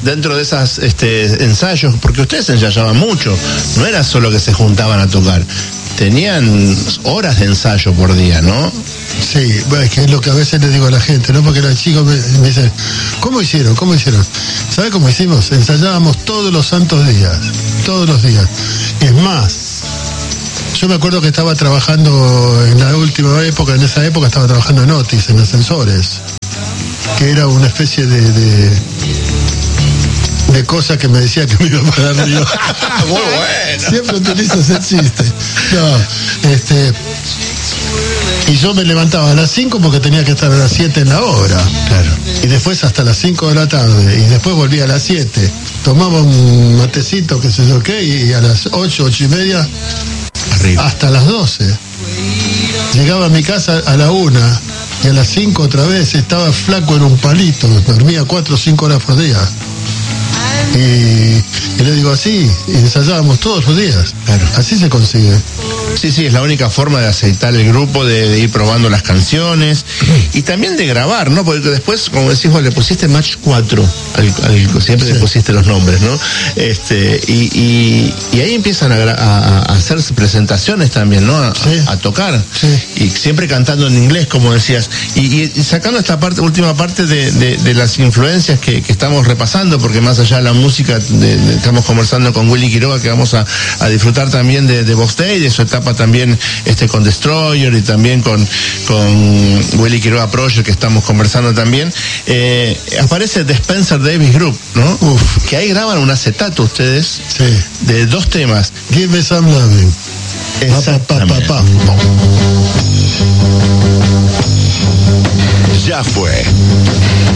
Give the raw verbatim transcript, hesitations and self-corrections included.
dentro de esas este, ensayos, porque ustedes ensayaban mucho, no era solo que se juntaban a tocar, tenían horas de ensayo por día, ¿no? Sí, bueno, es que es lo que a veces le digo a la gente, ¿no? Porque los chicos me, me dicen, ¿cómo hicieron? ¿Cómo hicieron? ¿Sabe cómo hicimos? Ensayábamos todos los santos días, todos los días. Es más, yo me acuerdo que estaba trabajando en la última época, en esa época estaba trabajando en Otis, en ascensores, que era una especie de, de, de cosa que me decía que me iba para arriba. Muy bueno. Siempre utilizo ese chiste. No, este... Y yo me levantaba a las cinco porque tenía que estar a las siete en la obra. Claro. Y después hasta las cinco de la tarde. Y después volvía a las siete. Tomaba un matecito, qué sé yo qué, y a las ocho, ocho y media, arriba, hasta las doce. Llegaba a mi casa a la una. Y a las cinco otra vez. Estaba flaco en un palito. Dormía cuatro o cinco horas por día. Y, y le digo así, y ensayábamos todos los días. Claro. Así se consigue. Sí, sí, es la única forma de aceitar el grupo, de, de ir probando las canciones y también de grabar, ¿no? Porque después, como decís vos, le pusiste Match cuatro, al, al, siempre sí. Le pusiste los nombres, ¿no? Este, y, y, y ahí empiezan a, a, a hacer presentaciones también, ¿no? A, sí. a, a tocar. Sí. Y siempre cantando en inglés, como decías. Y, y, y sacando esta parte, última parte de, de, de las influencias que, que estamos repasando, porque más allá de la música, de, de, estamos conversando con Willy Quiroga, que vamos a, a disfrutar también de, de Box Day, de su etapa también este con Destroyer y también con, con Willy Quiroga Project, que estamos conversando también. Eh, aparece The Spencer Davis Group, ¿no? Uf. Que ahí graban un acetato ustedes, sí, de dos temas. Give Me Some Loving. Exactamente. Pa, pa, pa, pa. Ya fue.